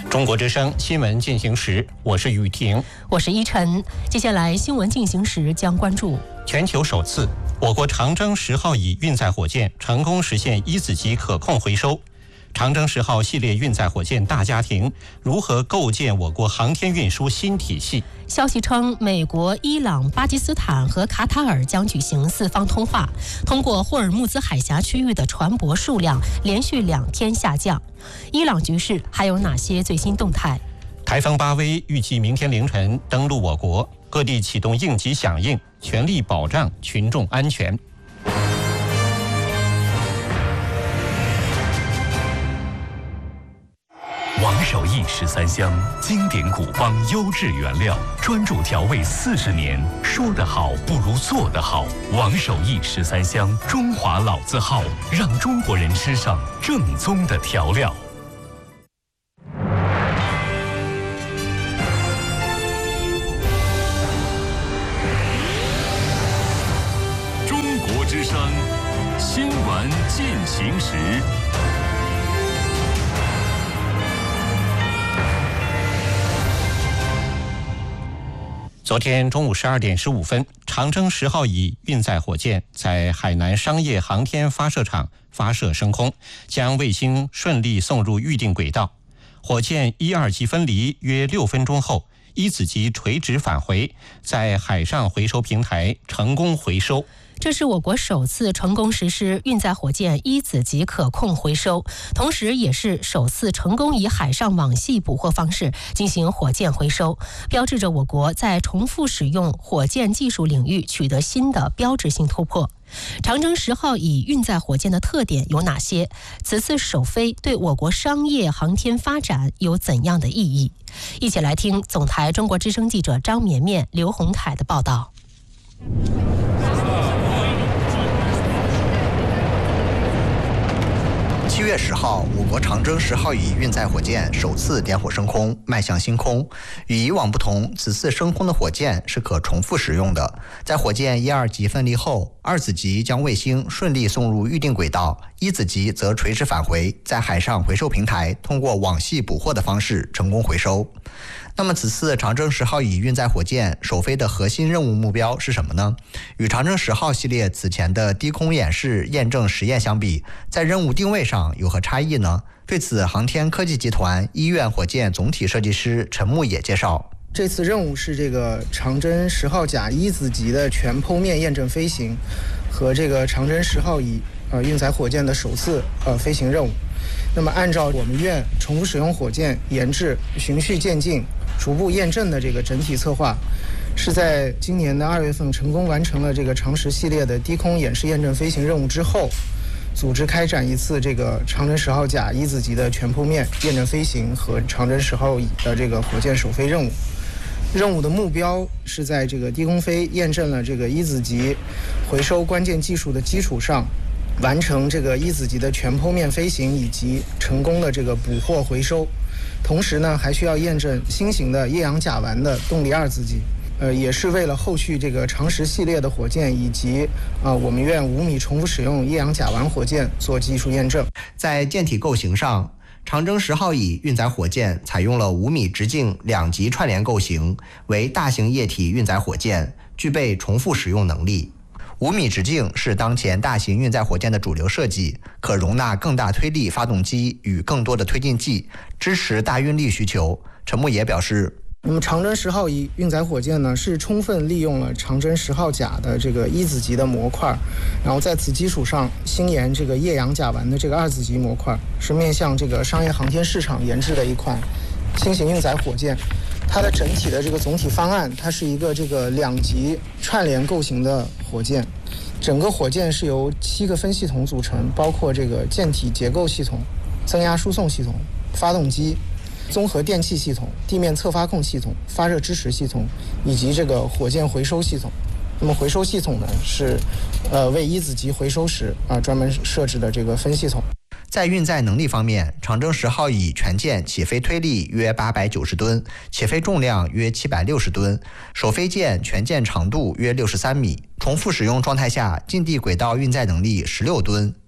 中国之声新闻进行时，我是雨婷， 我是依晨。接下来新闻进行时将关注全球首次，我国长征10号乙运载火箭成功实现一子级可控回收。长征10号系列运载火箭大家庭如何构建我国航天运输新体系？ 消息称，美国、伊朗、巴基斯坦和卡塔尔将举行4方通话。通过霍尔木兹海峡区域的船舶数量连续2天下降。伊朗局势还有哪些最新动态？ 台风巴威预计明天凌晨登陆我国，各地启动应急响应，全力保障群众安全。 王守义13香，经典古方优质原料，专注调味40年。说得好不如做得好。王守义13香，中华老字号，让中国人吃上正宗的调料。 中国之声新闻进行时。 昨天中午12点15分，长征10号乙运载火箭在海南商业航天发射场发射升空，将卫星顺利送入预定轨道。火箭1、2级分离约6分钟后，一子级垂直返回，在海上回收平台成功回收。 这是我国首次成功实施运载火箭一子级可控回收，同时也是首次成功以海上网系捕获方式进行火箭回收，标志着我国在重复使用火箭技术领域取得新的标志性突破。长征10号乙运载火箭的特点有哪些？此次首飞对我国商业航天发展有怎样的意义？一起来听总台中国之声记者张绵绵、刘洪凯的报道。 7月10号，我国长征10号乙运载火箭首次点火升空，迈向星空。与以往不同，此次升空的火箭是可重复使用的。在火箭1、2级分离后，2子级将卫星顺利送入预定轨道，1子级则垂直返回，在海上回收平台通过网系捕获的方式成功回收。那么此次长征10号乙运载火箭首飞的核心任务目标是什么呢？与长征10号系列此前的低空演示验证实验相比，在任务定位上有何差异呢？对此，航天科技集团医院火箭总体设计师陈牧野介绍， 这次任务是这个长征10号甲一子级的全剖面验证飞行和这个长征10号乙运载火箭的首次飞行任务。那么按照我们院重复使用火箭研制、循序渐进、逐步验证的这个整体策划，是在今年的2月份成功完成了这个长10系列的低空演示验证飞行任务之后，组织开展一次这个长征10号甲一子级的全剖面验证飞行和长征10号乙的这个火箭首飞任务。任务的目标是在这个低空飞验证了这个一子级回收关键技术的基础上，完成这个一子级的全剖面飞行以及成功的这个捕获回收。同时呢，还需要验证新型的液氧甲烷的动力2子级，也是为了后续这个长10系列的火箭以及我们院5米重复使用液氧甲烷火箭做技术验证。 在舰体构型上，长征10号乙运载火箭采用了5米直径2级串联构型，为大型液体运载火箭，具备重复使用能力。5米直径是当前大型运载火箭的主流设计，可容纳更大推力发动机与更多的推进剂，支持大运力需求。陈牧野表示， 那么长征10号乙运载火箭呢，是充分利用了长征10号甲的这个一子级的模块，然后在此基础上新研这个液氧甲烷的这个2子级模块，是面向这个商业航天市场研制的一款新型运载火箭。它的整体的这个总体方案，它是一个这个2级串联构型的火箭。整个火箭是由7个分系统组成，包括这个舰体结构系统、增压输送系统、发动机、综合电气系统、地面侧发控系统、发热支持系统以及这个火箭回收系统。那么回收系统呢，是为一子级回收时专门设置的这个分系统。 在运载能力方面，长征10号乙全舰起飞推力约890吨，起飞重量约760吨，首飞舰全舰长度约63米，重复使用状态下近地轨道运载能力16吨，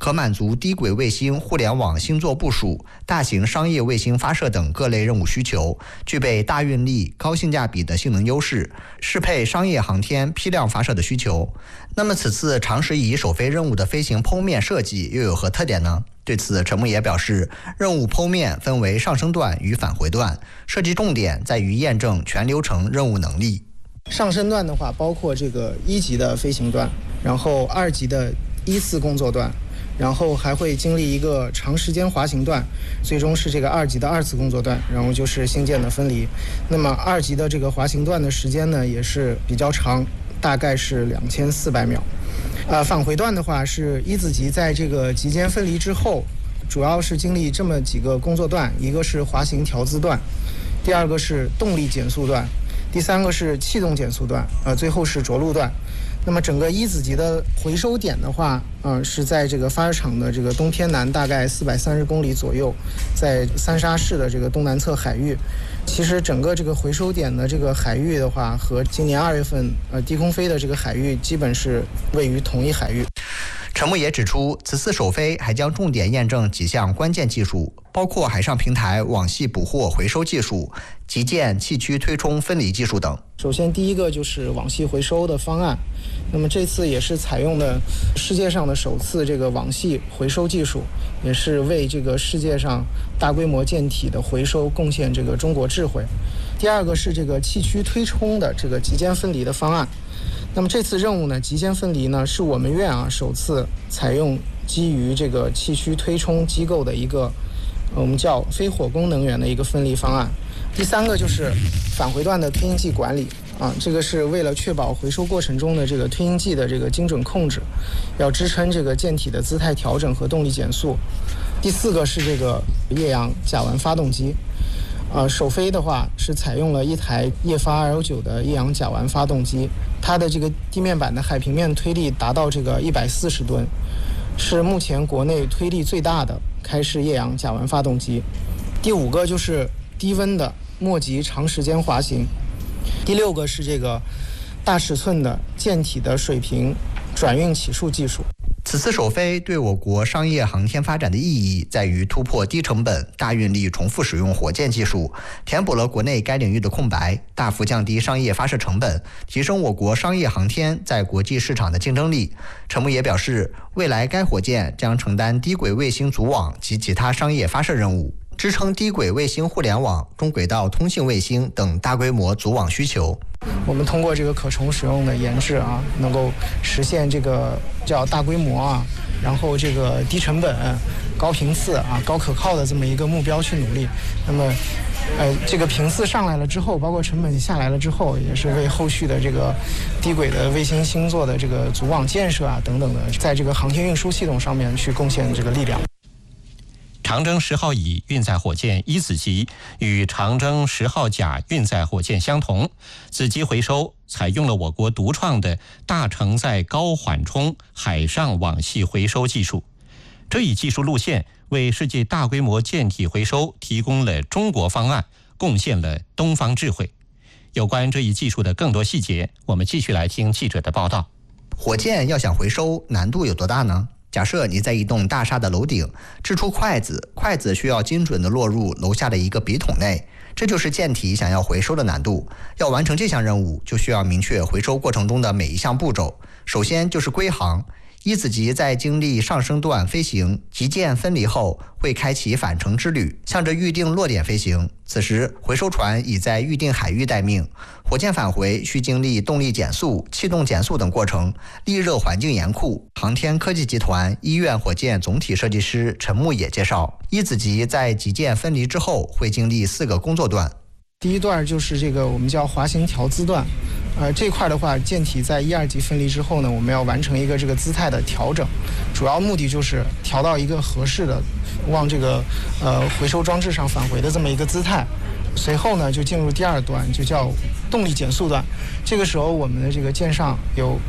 可满足低轨卫星互联网星座部署、大型商业卫星发射等各类任务需求，具备大运力、高性价比的性能优势，适配商业航天批量发射的需求。那么此次长时仪首飞任务的飞行剖面设计又有何特点呢？对此，陈牧野表示，任务剖面分为上升段与返回段，设计重点在于验证全流程任务能力。 上升段的话，包括这个1级的飞行段，然后2级的依次工作段，然后还会经历一个长时间滑行段，最终是这个2级的2次工作段，然后就是星舰的分离。那么2级的这个滑行段的时间呢，也是比较长，大概是2400秒。返回段的话是一子级在这个级间分离之后，主要是经历这么几个工作段，一个是滑行调姿段，第二个是动力减速段，第三个是气动减速段，最后是着陆段。那么整个一子级的回收点的话，是在这个发射场的这个东偏南大概430公里左右，在三沙市的这个东南侧海域。其实整个这个回收点的这个海域的话，和今年2月份低空飞的这个海域基本是位于同一海域。 陈牧也指出，此次首飞还将重点验证几项关键技术，包括海上平台网系捕获回收技术、极舰气驱推冲分离技术等。 首先第一个就是网系回收的方案，那么这次也是采用的世界上的首次这个网系回收技术，也是为这个世界上大规模舰体的回收贡献这个中国智慧。第二个是这个气驱推冲的这个极舰分离的方案。那么这次任务呢，极舰分离呢，是我们院首次采用基于这个气驱推冲机构的一个我们叫非火攻能源的一个分离方案。第三个就是返回段的推进剂管理这个是为了确保回收过程中的这个推进剂的这个精准控制，要支撑这个舰体的姿态调整和动力减速。第四个是这个液氧甲烷发动机。首飞的话是采用了一台液发 L9 的液氧甲烷发动机，它的这个地面板的海平面推力达到这个140吨，是目前国内推力最大的开式液氧甲烷发动机。第五个就是低温的末级长时间滑行。第六个是这个大尺寸的舰体的水平转运起数技术。 此次首飞对我国商业航天发展的意义在于突破低成本、大运力重复使用火箭技术，填补了国内该领域的空白，大幅降低商业发射成本，提升我国商业航天在国际市场的竞争力。陈牧也表示，未来该火箭将承担低轨卫星组网及其他商业发射任务，支撑低轨卫星互联网、中轨道通信卫星等大规模组网需求。 我们通过这个可重使用的研制能够实现这个叫大规模然后这个低成本、高频次高可靠的这么一个目标去努力。那么这个频次上来了之后，包括成本下来了之后，也是为后续的这个低轨的卫星星座的这个组网建设等等的，在这个航天运输系统上面去贡献这个力量。 长征10号乙运载火箭一子级与长征10号甲运载火箭相同，子级回收采用了我国独创的大承载高缓冲海上网系回收技术。这一技术路线为世界大规模舰体回收提供了中国方案，贡献了东方智慧。有关这一技术的更多细节，我们继续来听记者的报道。 火箭要想回收，难度有多大呢？假设你在一栋大厦的楼顶掷出筷子，筷子需要精准地落入楼下的一个笔筒内，这就是舰体想要回收的难度。要完成这项任务，就需要明确回收过程中的每一项步骤。首先就是归航。一子级在经历上升段飞行、极舰分离后，会开启返程之旅，向着预定落点飞行。此时，回收船已在预定海域待命。火箭返回需经历动力减速、气动减速等过程，利热环境严酷。航天科技集团医院火箭总体设计师陈牧也介绍，一子级在极舰分离之后，会经历4个工作段。 第一段就是这个我们叫滑行调姿段，这块的话，舰体在1、2级分离之后呢，我们要完成一个这个姿态的调整，主要目的就是调到一个合适的往这个回收装置上返回的这么一个姿态。随后呢，就进入第2段，就叫动力减速段。这个时候，我们的这个舰上有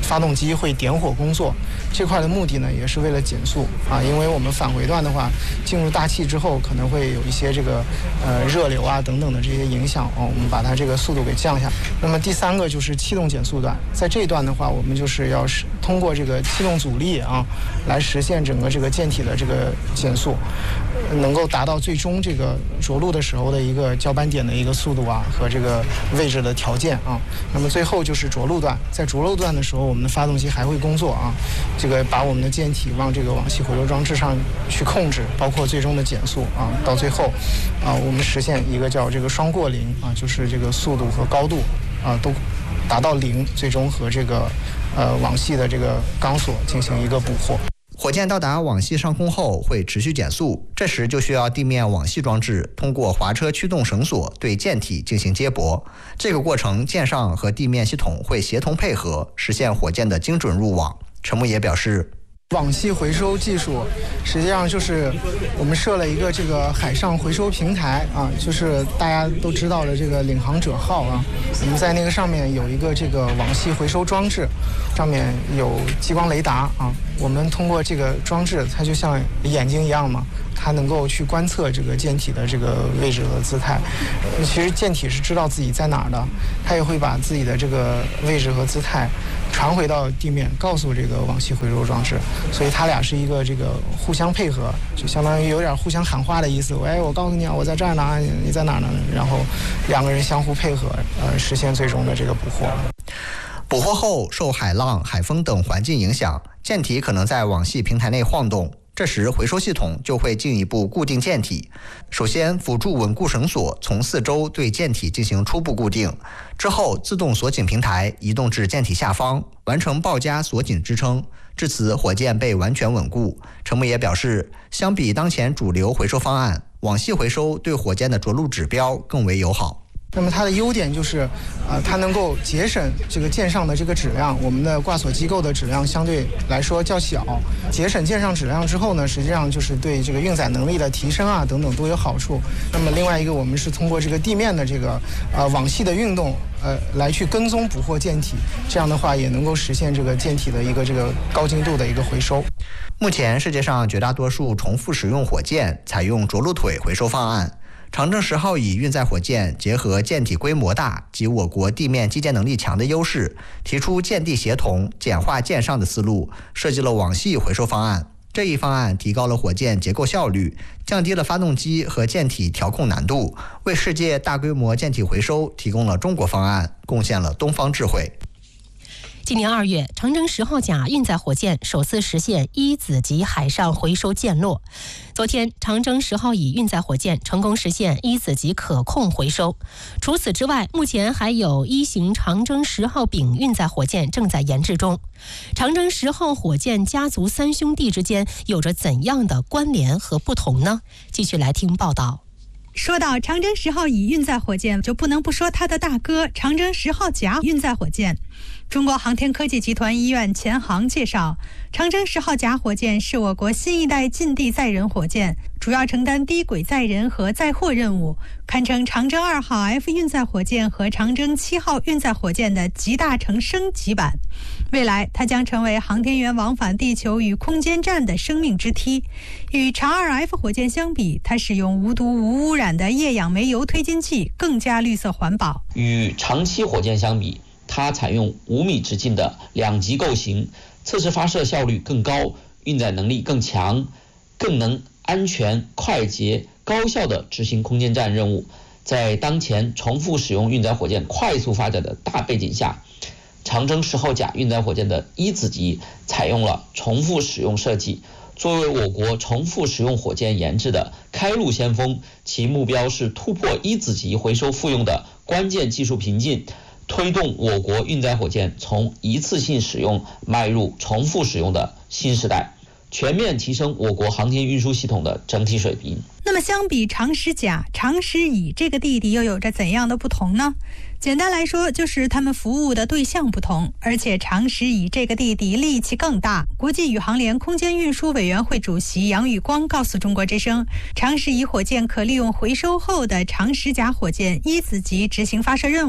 发动机会点火工作。这块的目的呢，也是为了减速啊，因为我们返回段的话，进入大气之后可能会有一些这个热流啊等等的这些影响我们把它这个速度给降下。那么第3个就是气动减速段，在这一段的话，我们就是要通过这个气动阻力来实现整个这个舰体的这个减速，能够达到最终这个着陆的时候的一个交班点的一个速度和这个位置的条件那么最后就是着陆段，在着陆段的时候，我们的发动机还会工作这个把我们的舰体往这个网系回收装置上去控制，包括最终的减速到最后我们实现一个叫这个双过零就是这个速度和高度都达到0，最终和这个网系的这个钢索进行一个捕获。 火箭到达网系上空后会持续减速，这时就需要地面网系装置通过滑车驱动绳索对舰体进行接驳。这个过程舰上和地面系统会协同配合，实现火箭的精准入网。陈牧野表示， 网系回收技术实际上就是我们设了一个这个海上回收平台就是大家都知道的这个领航者号我们在那个上面有一个这个网系回收装置，上面有激光雷达我们通过这个装置，它就像眼睛一样嘛，它能够去观测这个舰体的这个位置和姿态。其实舰体是知道自己在哪儿的，它也会把自己的这个位置和姿态传回到地面，告诉这个网系回收装置。所以它俩是一个这个互相配合，就相当于有点互相喊话的意思。喂，我告诉你我在这儿呢，你在哪儿呢？然后2个人相互配合，实现最终的这个捕获。 捕获后，受海浪、海风等环境影响，舰体可能在网系平台内晃动。这时，回收系统就会进一步固定舰体。首先，辅助稳固绳索从4周对舰体进行初步固定，之后自动锁紧平台移动至舰体下方，完成抱夹锁紧支撑。至此，火箭被完全稳固。陈牧野表示，相比当前主流回收方案，网系回收对火箭的着陆指标更为友好。 那么它的优点就是，它能够节省这个舰上的这个质量，我们的挂锁机构的质量相对来说较小，节省舰上质量之后呢，实际上就是对这个运载能力的提升等等都有好处。那么另外一个，我们是通过这个地面的这个网系的运动，来去跟踪捕获舰体，这样的话也能够实现这个舰体的一个这个高精度的一个回收。 目前世界上绝大多数重复使用火箭采用着陆腿回收方案。长征10号乙运载火箭结合舰体规模大及我国地面基建能力强的优势，提出舰地协同、简化舰上的思路，设计了网系回收方案。这一方案提高了火箭结构效率，降低了发动机和舰体调控难度，为世界大规模舰体回收提供了中国方案，贡献了东方智慧。 今年2月，长征10号甲运载火箭首次实现一子级海上回收降落。昨天，长征10号乙运载火箭成功实现一子级可控回收。除此之外，目前还有1型长征10号丙运载火箭正在研制中。长征10号火箭家族3兄弟之间有着怎样的关联和不同呢？继续来听报道。 说到长征10号乙运载火箭，就不能不说它的大哥长征10号甲运载火箭。中国航天科技集团医院钱航介绍，长征10号甲火箭是我国新一代近地载人火箭，主要承担低轨载人和载货任务，堪称长征2号 F 运载火箭和长征7号运载火箭的集大成升级版。未来，它将成为航天员往返地球与空间站的生命之梯。与长2F 火箭相比，它使用无毒无污染的液氧煤油推进器，更加绿色环保。 与长7火箭相比，它采用5米直径的2级构型，测试发射效率更高，运载能力更强，更能安全、快捷、高效地执行空间站任务。在当前重复使用运载火箭快速发展的大背景下，长征10号甲运载火箭的一子级采用了重复使用设计，作为我国重复使用火箭研制的开路先锋，其目标是突破一子级回收复用的关键技术瓶颈，推动我国运载火箭从一次性使用迈入重复使用的新时代，全面提升我国航天运输系统的整体水平。 那么相比长10甲、长10乙这个弟弟又有着怎样的不同呢？简单来说，就是他们服务的对象不同，而且长10乙这个弟弟力气更大。国际宇航联空间运输委员会主席杨宇光告诉中国之声，长10乙火箭可利用回收后的长10甲火箭一子级执行发射任务，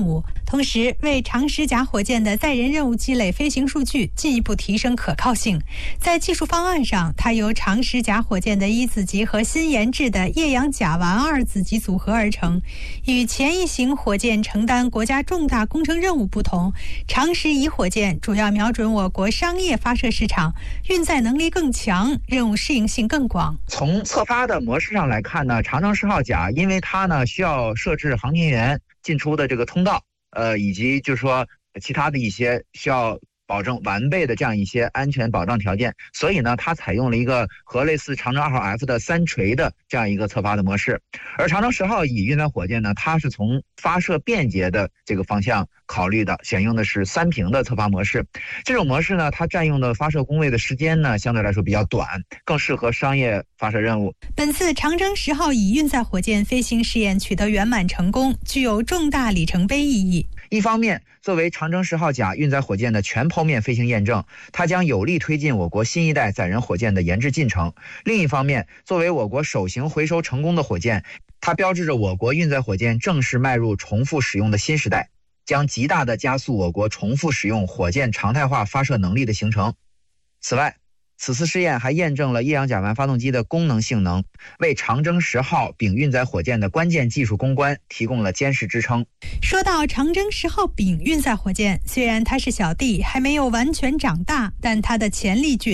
同时为长时甲火箭的载人任务积累飞行数据，进一步提升可靠性。在技术方案上，它由长时甲火箭的一子级和新研制的液氧甲烷二子级组合而成。与前一型火箭承担国家重大工程任务不同，长时乙火箭主要瞄准我国商业发射市场，运载能力更强，任务适应性更广。 从测发的模式上来看呢，长征10号甲因为它呢需要设置航天员进出的这个通道，以及就是说其他的一些需要保证完备的这样一些安全保障条件，所以呢它采用了一个和类似长征2号F 的3垂的这样一个测发的模式。而长征10号乙运载火箭呢，它是从发射便捷的这个方向考虑的，选用的是3屏的测发模式。这种模式呢，它占用的发射工位的时间呢相对来说比较短，更适合商业发射任务。 本次长征10号乙运载火箭飞行试验取得圆满成功，具有重大里程碑意义。 一方面，作为长征10号甲运载火箭的全剖面飞行验证，它将有力推进我国新一代载人火箭的研制进程。另一方面，作为我国首型回收成功的火箭，它标志着我国运载火箭正式迈入重复使用的新时代，将极大地加速我国重复使用火箭常态化发射能力的形成。此外，此次试验还验证了液氧甲烷发动机的功能性能，为长征10号丙运载火箭的关键技术攻关提供了坚实支撑。 说到长征10号丙运载火箭，虽然它是小弟，还没有完全长大，但它的潜力巨